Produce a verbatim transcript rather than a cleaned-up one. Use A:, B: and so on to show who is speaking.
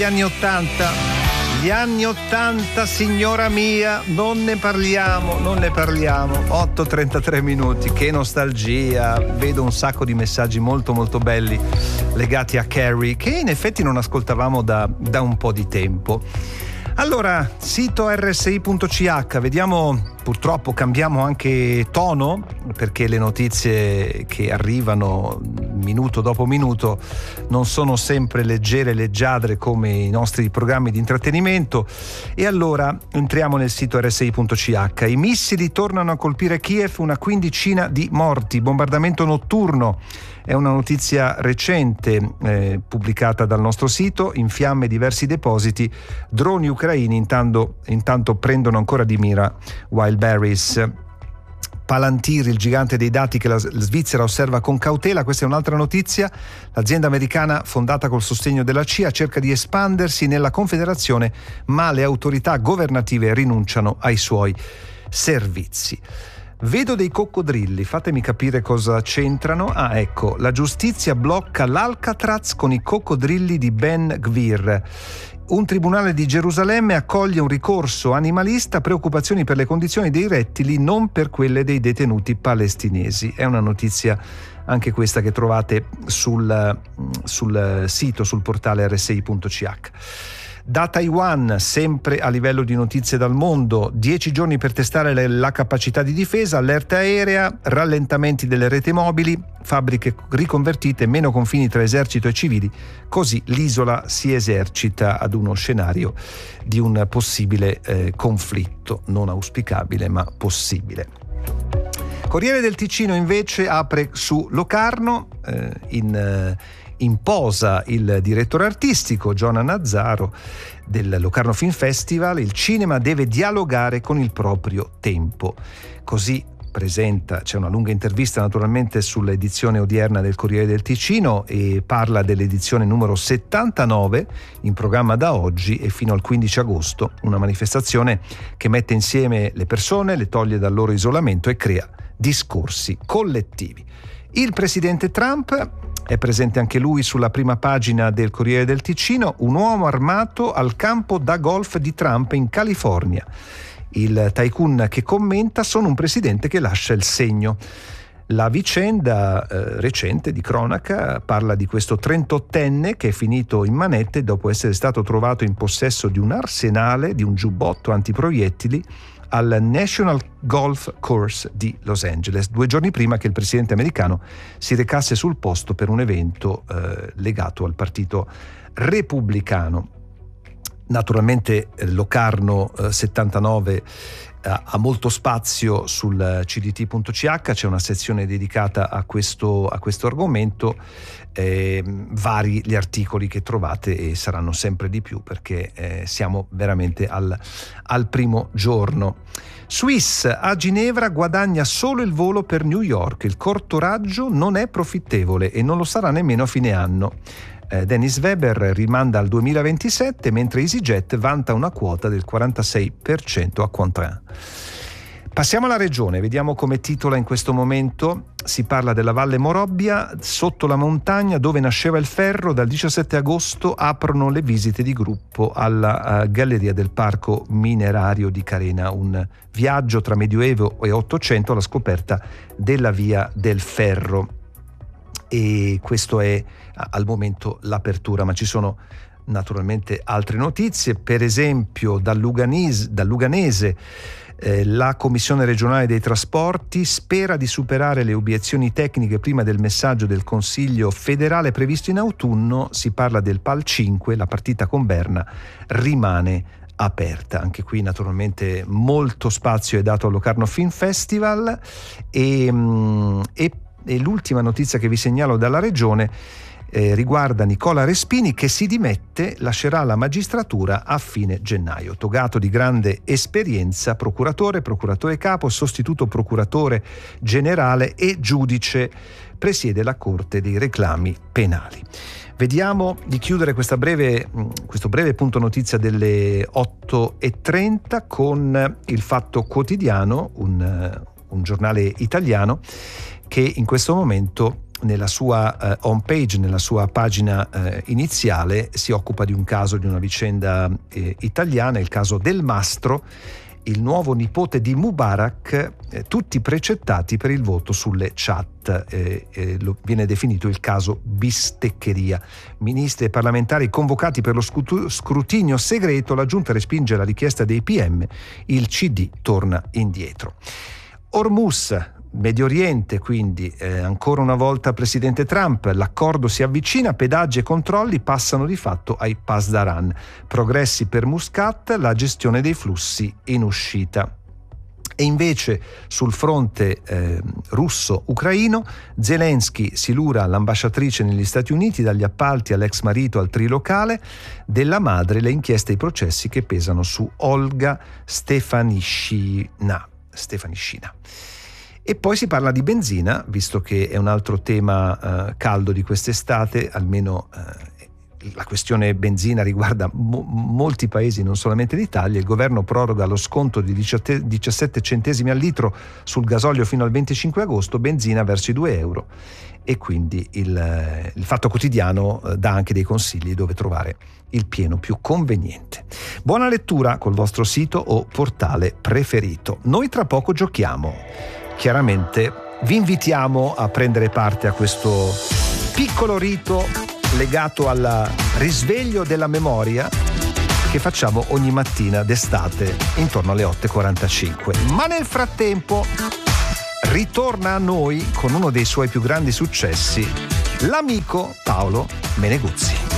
A: Gli anni ottanta, gli anni ottanta, signora mia, non ne parliamo, non ne parliamo. otto e trentatré minuti, che nostalgia. Vedo un sacco di messaggi molto molto belli legati a Carrie, che in effetti non ascoltavamo da, da un po' di tempo. Allora, sito erre esse i punto ci acca, vediamo, purtroppo cambiamo anche tono, perché le notizie che arrivano minuto dopo minuto non sono sempre leggere e leggiadre come i nostri programmi di intrattenimento, e allora entriamo nel sito erre esse i punto ci acca. I missili tornano a colpire Kiev, una quindicina di morti, bombardamento notturno. È una notizia recente eh, pubblicata dal nostro sito. In fiamme diversi depositi, droni ucraini intanto, intanto prendono ancora di mira Wildberries. Palantir, il gigante dei dati che la Svizzera osserva con cautela. Questa è un'altra notizia. L'azienda americana, fondata col sostegno della C I A, cerca di espandersi nella Confederazione, ma le autorità governative rinunciano ai suoi servizi. Vedo dei coccodrilli, fatemi capire cosa c'entrano. Ah, ecco, la giustizia blocca l'Alcatraz con i coccodrilli di Ben Gvir. Un tribunale di Gerusalemme accoglie un ricorso animalista, preoccupazioni per le condizioni dei rettili, non per quelle dei detenuti palestinesi. È una notizia anche questa che trovate sul, sul sito, sul portale erre esse i punto ci acca. Da Taiwan, sempre a livello di notizie dal mondo, dieci giorni per testare la capacità di difesa, allerta aerea, rallentamenti delle reti mobili, fabbriche riconvertite, meno confini tra esercito e civili, così l'isola si esercita ad uno scenario di un possibile eh, conflitto, non auspicabile ma possibile. Corriere del Ticino invece apre su Locarno, eh, in... Eh, in posa il direttore artistico Giona Nazzaro del Locarno Film Festival. Il cinema deve dialogare con il proprio tempo. Così presenta, c'è una lunga intervista naturalmente sull'edizione odierna del Corriere del Ticino, e parla dell'edizione numero settantanove in programma da oggi e fino al quindici agosto, una manifestazione che mette insieme le persone, le toglie dal loro isolamento e crea discorsi collettivi. Il presidente Trump è presente anche lui sulla prima pagina del Corriere del Ticino. Un uomo armato al campo da golf di Trump in California. Il tycoon che commenta: sono un presidente che lascia il segno. La vicenda eh, recente di cronaca parla di questo trentottenne che è finito in manette dopo essere stato trovato in possesso di un arsenale, di un giubbotto antiproiettili al National Golf Course di Los Angeles, due giorni prima che il presidente americano si recasse sul posto per un evento eh, legato al partito repubblicano. Naturalmente eh, Locarno eh, settantanove eh, ha molto spazio sul C D T punto C H, c'è una sezione dedicata a questo, a questo argomento, eh, vari gli articoli che trovate e saranno sempre di più perché eh, siamo veramente al, al primo giorno. Swiss a Ginevra guadagna solo il volo per New York, il corto raggio non è profittevole e non lo sarà nemmeno a fine anno. Eh, Dennis Weber rimanda al duemilaventisette, mentre EasyJet vanta una quota del quarantasei per cento a Cointrin. Passiamo alla regione, vediamo come titola in questo momento. Si parla della Valle Morobbia, sotto la montagna dove nasceva il ferro. Dal diciassette agosto aprono le visite di gruppo alla uh, Galleria del Parco Minerario di Carena, un viaggio tra Medioevo e Ottocento alla scoperta della via del ferro. E questo è al momento l'apertura, ma ci sono naturalmente altre notizie. Per esempio dal Luganese, dal Luganese eh, la Commissione regionale dei trasporti spera di superare le obiezioni tecniche prima del messaggio del Consiglio federale previsto in autunno. Si parla del P A L cinque, la partita con Berna rimane aperta. Anche qui naturalmente molto spazio è dato al Locarno Film Festival e, e E l'ultima notizia che vi segnalo dalla regione eh, riguarda Nicola Respini, che si dimette, lascerà la magistratura a fine gennaio. Togato di grande esperienza, procuratore, procuratore capo, sostituto procuratore generale e giudice, presiede la Corte dei reclami penali. Vediamo di chiudere questa breve, questo breve punto notizia delle otto e trenta con il Fatto Quotidiano, un, un giornale italiano che in questo momento nella sua eh, home page, nella sua pagina eh, iniziale, si occupa di un caso, di una vicenda eh, italiana, il caso Del Mastro, il nuovo nipote di Mubarak, eh, tutti precettati per il voto sulle chat. Eh, eh, lo, viene definito il caso bisteccheria. Ministri e parlamentari convocati per lo scutu- scrutinio segreto, la giunta respinge la richiesta dei P M, il C D torna indietro. Hormuz, Medio Oriente, quindi eh, ancora una volta presidente Trump, l'accordo si avvicina, pedaggi e controlli passano di fatto ai Pasdaran, progressi per Muscat, la gestione dei flussi in uscita. E invece sul fronte eh, russo-ucraino, Zelensky si lura all'ambasciatrice negli Stati Uniti, dagli appalti all'ex marito al trilocale, della madre le inchieste e i processi che pesano su Olga Stefaniscina. Stefaniscina. E poi si parla di benzina, visto che è un altro tema eh, caldo di quest'estate, almeno eh, la questione benzina riguarda mo- molti paesi, non solamente l'Italia. Il governo proroga lo sconto di diciassette centesimi al litro sul gasolio fino al venticinque agosto, benzina verso i due euro, e quindi il, il Fatto Quotidiano eh, dà anche dei consigli dove trovare il pieno più conveniente. Buona lettura col vostro sito o portale preferito. Noi tra poco giochiamo. Chiaramente vi invitiamo a prendere parte a questo piccolo rito legato al risveglio della memoria che facciamo ogni mattina d'estate intorno alle otto e quarantacinque. Ma nel frattempo ritorna a noi con uno dei suoi più grandi successi l'amico Paolo Meneguzzi.